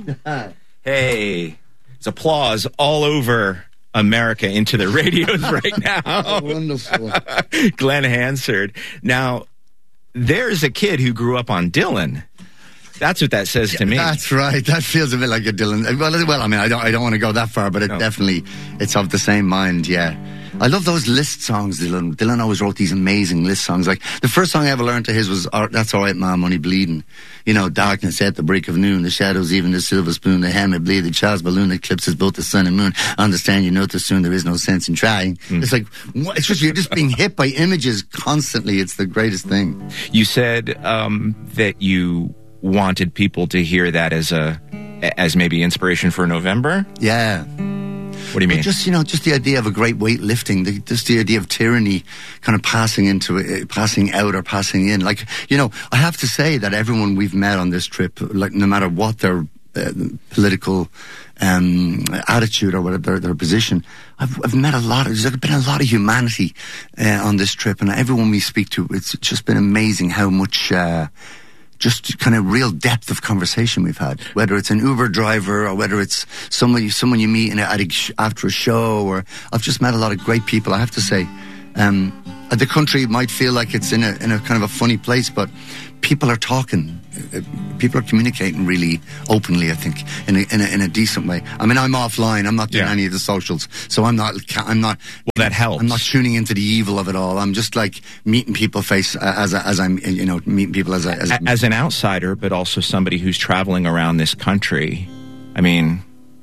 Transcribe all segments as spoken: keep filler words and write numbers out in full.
Hey, it's applause all over America into the radios right now. Wonderful. Glen Hansard. Now, there's a kid who grew up on Dylan. That's what that says to me. That's right. That feels a bit like a Dylan. Well, well, I mean, I don't, I don't want to go that far, but it no. definitely, it's of the same mind. Yeah, I love those list songs. Dylan. Dylan always wrote these amazing list songs. Like the first song I ever learned to his was "That's All Right, Ma, Money Bleeding." You know, darkness at the break of noon, the shadows, even the silver spoon, the hammer bleed, the child's balloon eclipses both the sun and moon. Understand, you know, too soon there is no sense in trying. Mm. It's like, what? It's just, you're just being hit by images constantly. It's the greatest thing. You said um, that you wanted people to hear that as a, as maybe inspiration for November? Yeah. What do you mean? But just, you know, just the idea of a great weight lifting, the, just the idea of tyranny kind of passing into it, passing out or passing in. Like, you know, I have to say that everyone we've met on this trip, like no matter what their uh, political um, attitude or whatever their, their position, I've, I've met a lot of, there's been a lot of humanity uh, on this trip, and everyone we speak to, it's just been amazing how much uh, just kind of real depth of conversation we've had, whether it's an Uber driver or whether it's someone, someone you meet in a, at a, after a show, or I've just met a lot of great people, I have to say. Um, the country might feel like it's in a, in a kind of a funny place, but people are talking. People are communicating really openly, I think, in a, in a, in a decent way. I mean, I'm offline. I'm not doing yeah. any of the socials, so I'm not. I'm not. Well, that helps. I'm not tuning into the evil of it all. I'm just like meeting people face uh, as as I'm, you know, meeting people as a, as, a, as an outsider, but also somebody who's traveling around this country. I mean,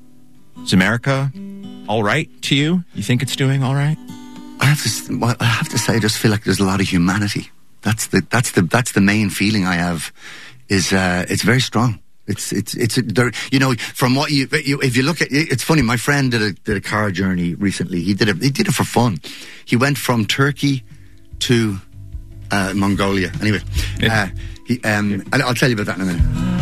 is America all right to you? You think it's doing all right? I have to. Well, I have to say, I just feel like there's a lot of humanity. That's the that's the that's the main feeling I have. Is uh, it's very strong. It's it's it's there. You know, from what you, you if you look at it, it's funny. My friend did a did a car journey recently. He did it. He did it for fun. He went from Turkey to uh, Mongolia. Anyway, uh, he, um, I'll, I'll tell you about that in a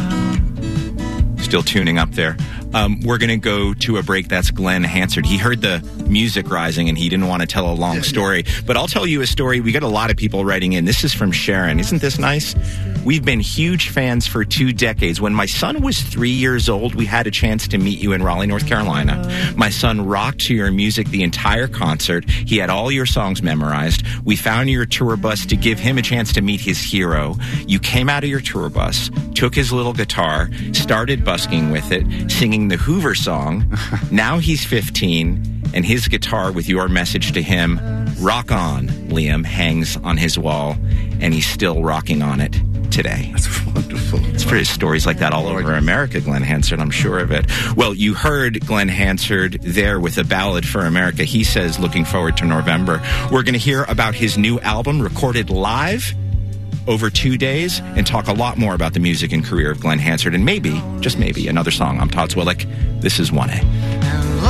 minute. Still tuning up there. Um, we're going to go to a break. That's Glen Hansard. He heard the music rising and he didn't want to tell a long yeah, story. Yeah. But I'll tell you a story. We got a lot of people writing in. This is from Sharon. Isn't this nice? We've been huge fans for two decades. When my son was three years old, we had a chance to meet you in Raleigh, North Carolina. My son rocked to your music the entire concert. He had all your songs memorized. We found your tour bus to give him a chance to meet his hero. You came out of your tour bus, took his little guitar, started busking with it, singing the Hoover song. Now he's fifteen, and his guitar with your message to him, "Rock On, Liam," hangs on his wall, and he's still rocking on it today. That's wonderful. It's for his stories like that all over America, Glen Hansard, I'm sure of it. Well, you heard Glen Hansard there with a ballad for America. He says, looking forward to November. We're going to hear about his new album recorded live over two days and talk a lot more about the music and career of Glen Hansard, and maybe, just maybe, another song. I'm Todd Zwillich. This is one A.